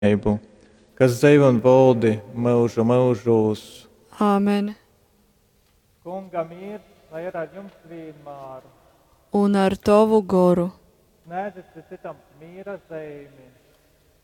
kas dzīvo un valdi mūžu mūžos. Āmen. Kunga miers, lai ir ar jums vienmēr. Un ar tavu goru. Sniedzis citam mīra zīmi.